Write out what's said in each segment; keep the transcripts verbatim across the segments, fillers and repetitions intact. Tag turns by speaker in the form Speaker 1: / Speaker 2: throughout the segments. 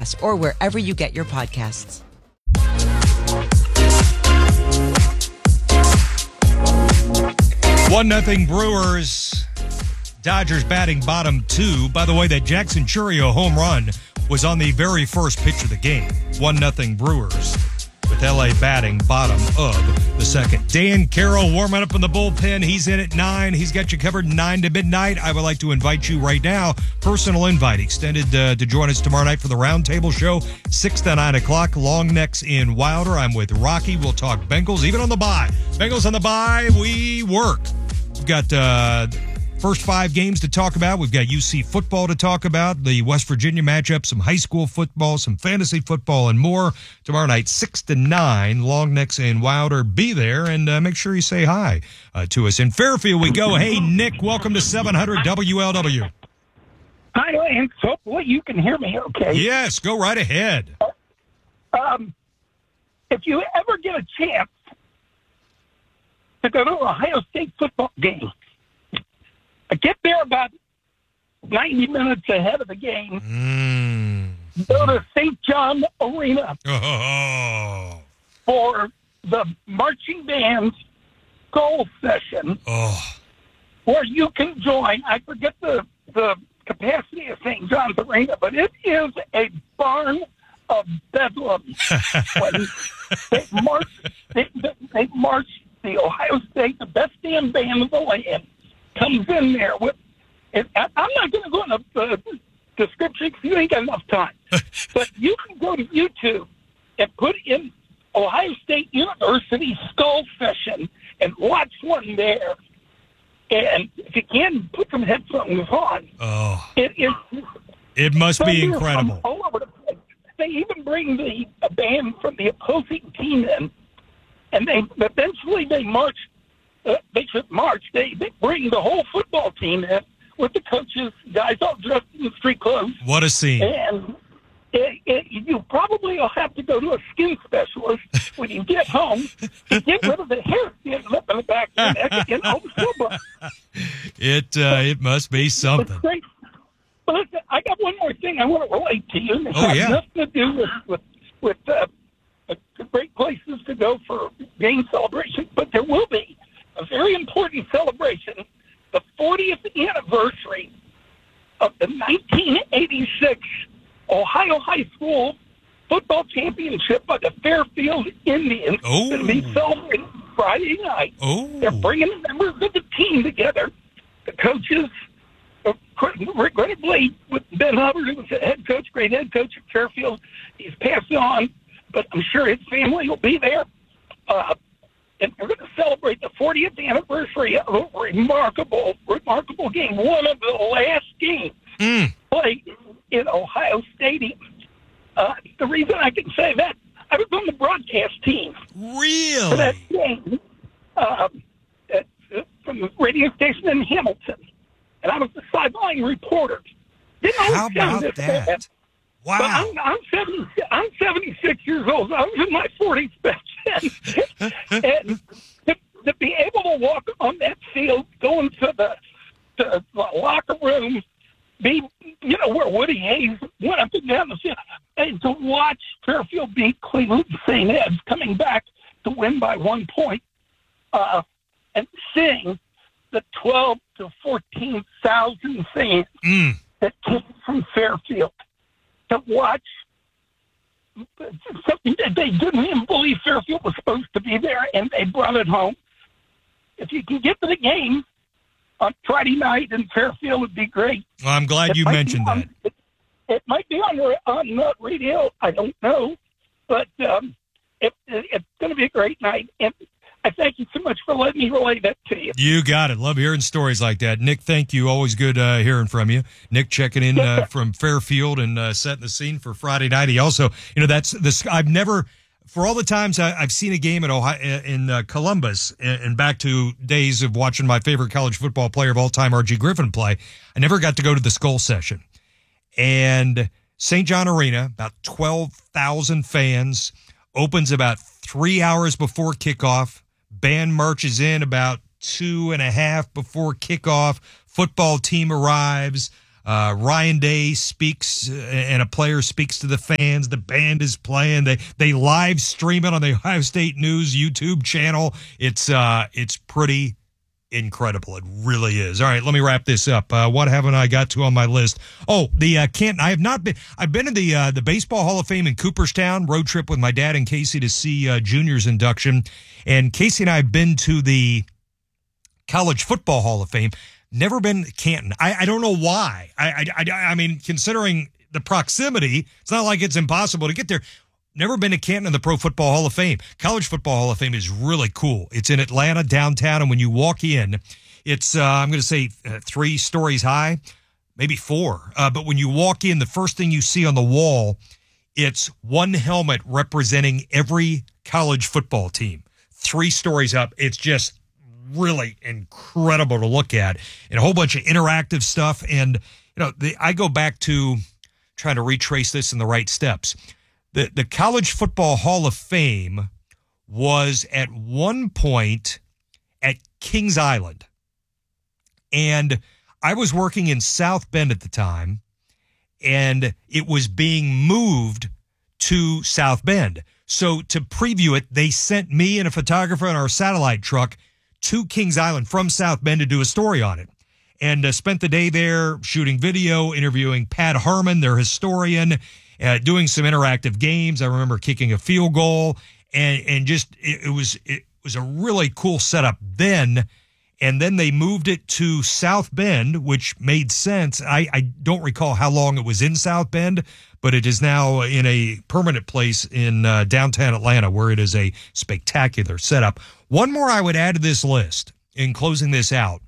Speaker 1: Podcasts or wherever you get your podcasts.
Speaker 2: One nothing Brewers. Dodgers batting bottom two. By the way, that Jackson Chourio home run was on the very first pitch of the game. One nothing Brewers with L A batting bottom of the second. Dan Carroll warming up in the bullpen. He's in at nine. He's got you covered nine to midnight. I would like to invite you right now. Personal invite extended uh, to join us tomorrow night for the Roundtable Show, six to nine o'clock. Long Necks in Wilder. I'm with Rocky. We'll talk Bengals, even on the bye. Bengals on the bye, we work. We've got uh, first five games to talk about. We've got U C football to talk about, the West Virginia matchup, some high school football, some fantasy football, and more. Tomorrow night, six to nine, Long Necks and Wilder. Be there, and uh, make sure you say hi uh, to us. In Fairfield we go. Hey, Nick, welcome to seven hundred W L W.
Speaker 3: Hi, Lance. Hopefully you can hear me okay.
Speaker 2: Yes, go right ahead.
Speaker 3: Um, if you ever get a chance to go to an Ohio State football game, I get there about ninety minutes ahead of the game.
Speaker 2: Mm.
Speaker 3: Go to Saint John Arena
Speaker 2: Oh.
Speaker 3: for the marching band's goal session,
Speaker 2: Oh.
Speaker 3: where you can join. I forget the, the capacity of Saint John's Arena, but it is a barn of bedlam. When they march, they, they march the Ohio State, the best damn band of the land, comes in there with. And I- I'm not going to go into the description because you ain't got enough time. But you can go to YouTube and put in Ohio State University Skull Session and watch one there. And if you can, put some headphones on.
Speaker 2: Oh.
Speaker 3: It is.
Speaker 2: It must be
Speaker 3: Thunder
Speaker 2: incredible.
Speaker 3: from all over the place. They even bring the a band from the opposing team in, and they eventually they march. Uh, they should march. They they bring the whole football team in with the coaches, guys all dressed in street clothes,
Speaker 2: What a scene.
Speaker 3: and it, it, you probably will have to go to a skin specialist when you get home to get rid of the hair standing up in the back of your neck and all the silver.
Speaker 2: It, uh, it must be
Speaker 3: It's
Speaker 2: something.
Speaker 3: great. But listen, I got one more thing I want to relate to you. And it
Speaker 2: Oh,
Speaker 3: has
Speaker 2: yeah.
Speaker 3: nothing to do with with, with uh, uh, great places to go for game celebrations, but there will be a very important celebration, the fortieth anniversary of the nineteen eighty-six Ohio High School football championship by the Fairfield Indians.
Speaker 2: Oh.
Speaker 3: It's going to be celebrated Friday night.
Speaker 2: Oh.
Speaker 3: They're bringing members of the team together, the coaches. Uh, regrettably, with Ben Hubbard, who was the head coach, great head coach at Fairfield, he's passed on, but I'm sure his family will be there. Uh, and we're going to celebrate the fortieth anniversary of a remarkable, remarkable game, one of the last games
Speaker 2: Mm.
Speaker 3: played in Ohio Stadium. Uh, the reason I can say that, I was on the broadcast team for that
Speaker 2: Really?
Speaker 3: game uh, at, uh, from the radio station in Hamilton. And I was the sideline reporter. Didn't always
Speaker 2: How
Speaker 3: sound
Speaker 2: about
Speaker 3: this bad.
Speaker 2: that?
Speaker 3: But
Speaker 2: Wow.
Speaker 3: I'm, I'm, seventy, I'm seventy-six years old. I was in my forties back then. And to, to be able to walk on that field, go into the, the, the locker room, be, you know, where Woody Hayes went up and down the field, and to watch Fairfield beat Cleveland Saint Ed's coming back to win by one point, uh, and seeing the twelve to fourteen thousand fans
Speaker 2: Mm.
Speaker 3: that came from Fairfield to watch something that they didn't even believe Fairfield was supposed to be there, and they brought it home. If you can get to the game on Friday night in Fairfield, it'd be great.
Speaker 2: Well, I'm glad
Speaker 3: It
Speaker 2: you
Speaker 3: might be
Speaker 2: mentioned
Speaker 3: on-
Speaker 2: that.
Speaker 3: It, it might be on on uh, radio. I don't know, but um, it, it, it's going to be a great night. And I thank you so much for letting me relay that to you.
Speaker 2: You got it. Love hearing stories like that. Nick, thank you. Always good uh, hearing from you. Nick checking in uh, from Fairfield and uh, setting the scene for Friday night. He also, you know, that's this. I've never, for all the times I, I've seen a game at Ohio, in uh, Columbus, and, and back to days of watching my favorite college football player of all time, R G Griffin, play, I never got to go to the Skull Session. And Saint John Arena, about twelve thousand fans, opens about three hours before kickoff. Band marches in about two and a half before kickoff. Football team arrives. Uh, Ryan Day speaks, uh, and a player speaks to the fans. The band is playing. They they live stream it on the Ohio State News YouTube channel. It's uh, it's pretty incredible. It really is. All right, let me wrap this up. Uh, what haven't I got to on my list? Oh, the uh, Canton. I have not been. I've been to the uh, the Baseball Hall of Fame in Cooperstown. Road trip with my dad and Casey to see uh, Junior's induction. And Casey and I have been to the College Football Hall of Fame. Never been to Canton. I, I don't know why. I, I I I mean, considering the proximity, it's not like it's impossible to get there. Never been to Canton in the Pro Football Hall of Fame. College Football Hall of Fame is really cool. It's in Atlanta, downtown, and when you walk in, it's, uh, I'm going to say, uh, three stories high, maybe four. Uh, but when you walk in, the first thing you see on the wall, it's one helmet representing every college football team. Three stories up. It's just really incredible to look at. And a whole bunch of interactive stuff. And, you know, the, I go back to trying to retrace this in the right steps. The the College Football Hall of Fame was at one point at Kings Island. And I was working in South Bend at the time, and it was being moved to South Bend. So to preview it, they sent me and a photographer in our satellite truck to Kings Island from South Bend to do a story on it. And uh, spent the day there shooting video, interviewing Pat Harmon, their historian, Uh, doing some interactive games. I remember kicking a field goal, and and just it, it was it was a really cool setup then. And then they moved it to South Bend, which made sense. I, I don't recall how long it was in South Bend, but it is now in a permanent place in uh, downtown Atlanta, where it is a spectacular setup. One more I would add to this list in closing this out,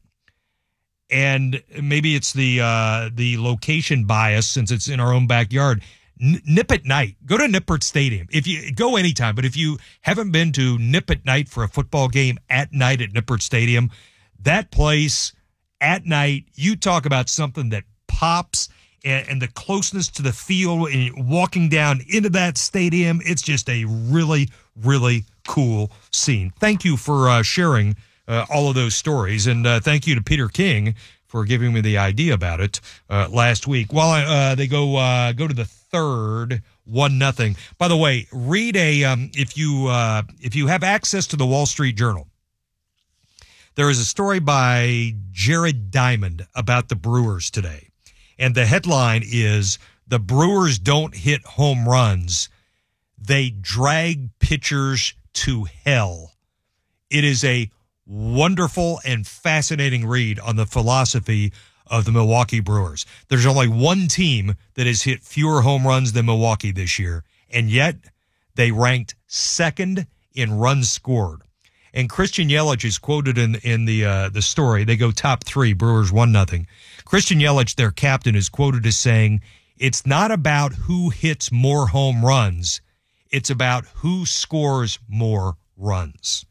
Speaker 2: and maybe it's the uh, the location bias since it's in our own backyard. Nippert Night. Go to Nippert Stadium. If you go anytime, but if you haven't been to Nippert Night for a football game at night at Nippert Stadium, that place at night, you talk about something that pops, and, and the closeness to the field and walking down into that stadium, it's just a really, really cool scene. Thank you for uh, sharing uh, all of those stories, and uh, thank you to Peter King for giving me the idea about it uh, last week. While I, uh, they go uh, go to the third, one nothing. By the way, read a um, if you uh, if you have access to the Wall Street Journal, there is a story by Jared Diamond about the Brewers today, and the headline is "The Brewers don't hit home runs; they drag pitchers to hell." It is a wonderful and fascinating read on the philosophy of the Milwaukee Brewers. There's only one team that has hit fewer home runs than Milwaukee this year, and yet they ranked second in runs scored. And Christian Yelich is quoted in in the uh, the story. They go top three, Brewers one nothing. Christian Yelich, their captain, is quoted as saying, "It's not about who hits more home runs. It's about who scores more runs."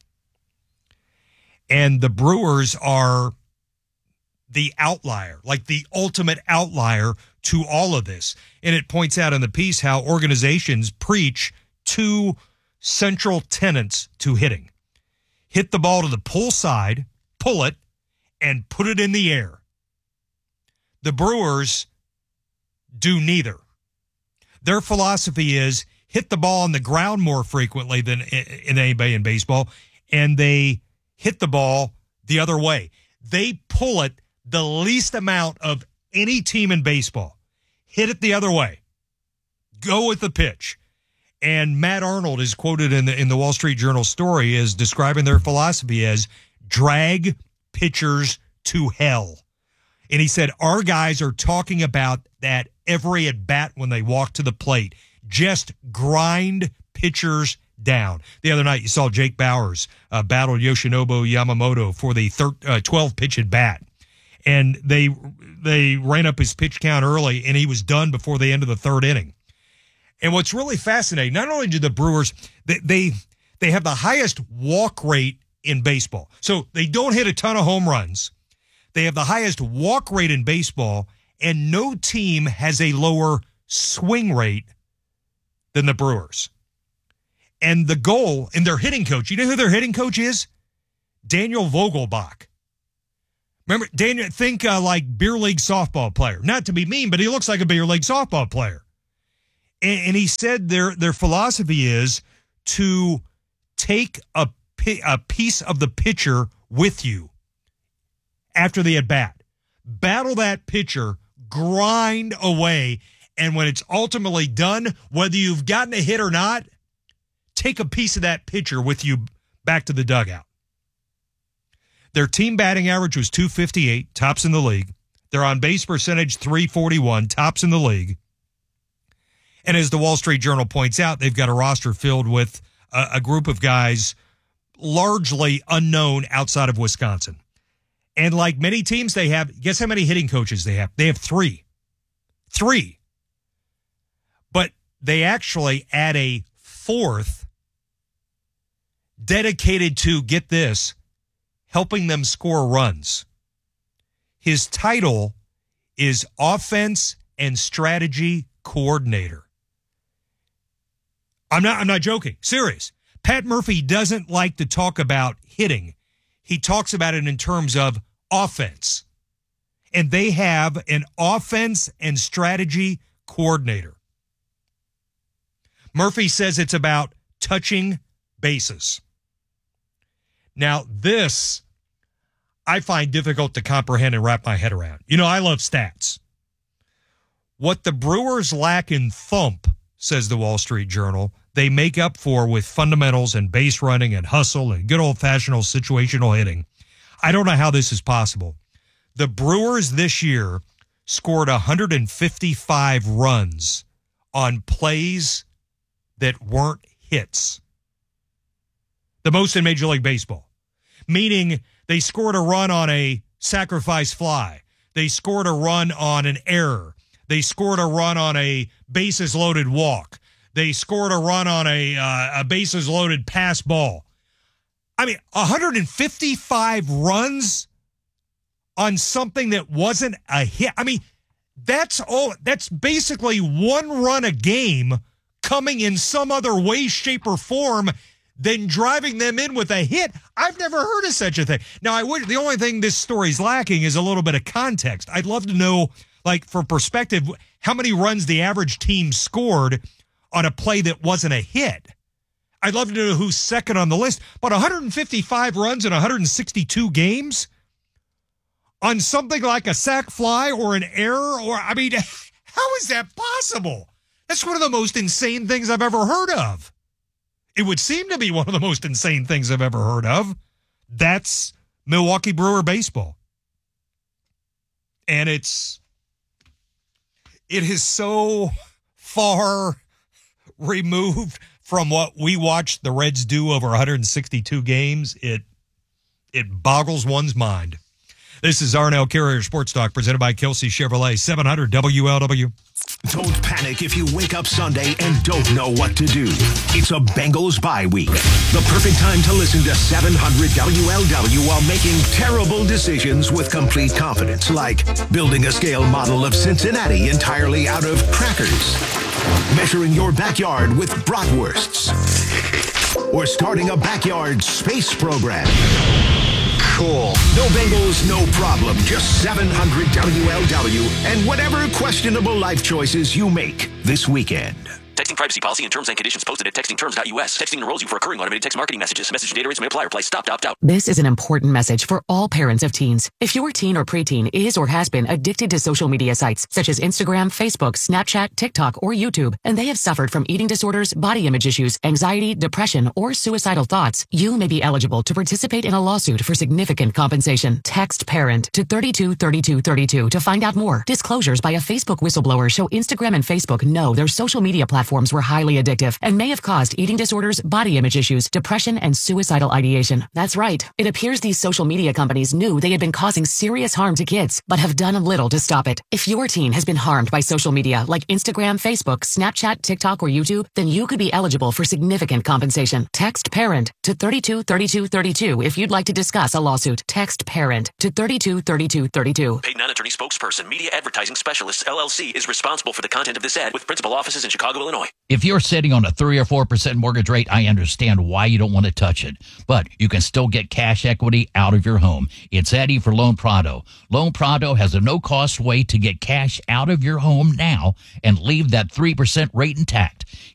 Speaker 2: And the Brewers are the outlier, like the ultimate outlier to all of this. And it points out in the piece how organizations preach two central tenets to hitting. Hit the ball to the pull side, pull it, and put it in the air. The Brewers do neither. Their philosophy is hit the ball on the ground more frequently than in anybody in baseball, and they hit the ball the other way. They pull it the least amount of any team in baseball. Hit it the other way. Go with the pitch. And Matt Arnold is quoted in the in the Wall Street Journal story as describing their philosophy as drag pitchers to hell. And he said, our guys are talking about that every at bat when they walk to the plate. Just grind pitchers down. The other night, you saw Jake Bauers uh, battle Yoshinobu Yamamoto for the thir- uh, twelve pitch at bat. And they they ran up his pitch count early, and he was done before the end of the third inning. And what's really fascinating, not only do the Brewers, they, they they have the highest walk rate in baseball. So they don't hit a ton of home runs. They have the highest walk rate in baseball, and no team has a lower swing rate than the Brewers. And the goal, and their hitting coach, you know who their hitting coach is? Daniel Vogelbach. Remember, Daniel, think uh, like beer league softball player. Not to be mean, but he looks like a beer league softball player. And, and he said their their philosophy is to take a, a piece of the pitcher with you after the at-bat. Battle that pitcher, grind away, and when it's ultimately done, whether you've gotten a hit or not, take a piece of that pitcher with you back to the dugout. Their team batting average was two fifty-eight, tops in the league. Their on-base percentage, three forty-one, tops in the league. And as the Wall Street Journal points out, they've got a roster filled with a, a group of guys largely unknown outside of Wisconsin. And like many teams, they have, guess how many hitting coaches they have? They have three. Three. But they actually add a fourth dedicated to, get this, helping them score runs. His title is Offense and Strategy Coordinator. I'm not I'm not joking. Serious. Pat Murphy doesn't like to talk about hitting. He talks about it in terms of offense. And they have an offense and strategy coordinator. Murphy says it's about touching bases. Now, this I find difficult to comprehend and wrap my head around. You know, I love stats. What the Brewers lack in thump, says the Wall Street Journal, they make up for with fundamentals and base running and hustle and good old-fashioned situational hitting. I don't know how this is possible. The Brewers this year scored one hundred fifty-five runs on plays that weren't hits. The most in Major League Baseball. Meaning they scored a run on a sacrifice fly. They scored a run on an error. They scored a run on a bases-loaded walk. They scored a run on a uh, a bases-loaded pass ball. I mean, one hundred fifty-five runs on something that wasn't a hit. I mean, that's all. That's basically one run a game coming in some other way, shape, or form than driving them in with a hit. I've never heard of such a thing. Now, I would. The only thing this story's lacking is a little bit of context. I'd love to know, like, for perspective, how many runs the average team scored on a play that wasn't a hit. I'd love to know who's second on the list. But one hundred fifty-five runs in one hundred sixty-two games on something like a sac fly or an error, or, I mean, how is that possible? That's one of the most insane things I've ever heard of. It would seem to be one of the most insane things I've ever heard of. That's Milwaukee Brewer baseball. And it's, it is so far removed from what we watched the Reds do over one hundred sixty-two games. It, it boggles one's mind. This is Arnell Carrier Sports Talk presented by Kelsey Chevrolet, seven hundred W L W.
Speaker 4: Don't panic if you wake up Sunday and don't know what to do. It's a Bengals bye week. The perfect time to listen to seven hundred W L W while making terrible decisions with complete confidence, like building a scale model of Cincinnati entirely out of crackers, measuring your backyard with bratwursts, or starting a backyard space program. Cool. No Bengals, no problem. Just seven hundred W L W and whatever questionable life choices you make this weekend.
Speaker 5: Texting privacy policy and terms and conditions posted at texting terms dot U S. Texting enrolls you for recurring automated text marketing messages. Message data rates may apply. Reply stop, opt out.
Speaker 6: This is an important message for all parents of teens. If your teen or preteen is or has been addicted to social media sites such as Instagram, Facebook, Snapchat, TikTok, or YouTube, and they have suffered from eating disorders, body image issues, anxiety, depression, or suicidal thoughts, you may be eligible to participate in a lawsuit for significant compensation. Text PARENT to thirty-two thirty-two thirty-two to find out more. Disclosures by a Facebook whistleblower show Instagram and Facebook know their social media platforms were highly addictive and may have caused eating disorders, body image issues, depression, and suicidal ideation. That's right. It appears these social media companies knew they had been causing serious harm to kids, but have done little to stop it. If your teen has been harmed by social media like Instagram, Facebook, Snapchat, TikTok, or YouTube, then you could be eligible for significant compensation. Text PARENT to thirty-two thirty-two thirty-two if you'd like to discuss a lawsuit. Text PARENT to thirty-two thirty-two thirty-two.
Speaker 5: Paid non-attorney spokesperson, Media Advertising Specialist, L L C, is responsible for the content of this ad with principal offices in Chicago, Illinois. Illinois.
Speaker 7: If you're sitting on a three or four percent mortgage rate, I understand why you don't want to touch it. But you can still get cash equity out of your home. It's Eddie for Loan Prado. Loan Prado has a no-cost way to get cash out of your home now and leave that three percent rate intact.